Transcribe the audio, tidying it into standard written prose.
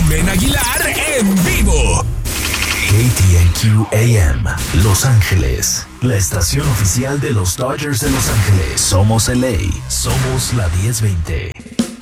Carmen Aguilar en vivo. KTNQ AM, Los Ángeles, la estación oficial de los Dodgers de Los Ángeles. Somos LA, somos la 1020.